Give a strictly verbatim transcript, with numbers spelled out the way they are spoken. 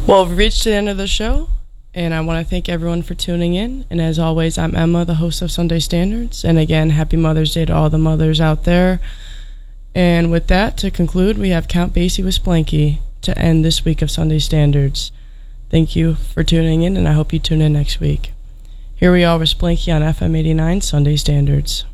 Well, we've reached the end of the show, and I want to thank everyone for tuning in. And as always, I'm Emma, the host of Sunday Standards. And again, happy Mother's Day to all the mothers out there. And with that, to conclude, we have Count Basie with Splanky to end this week of Sunday Standards. Thank you for tuning in, and I hope you tune in next week. Here we are with Splanky on F M eighty-nine Sunday Standards.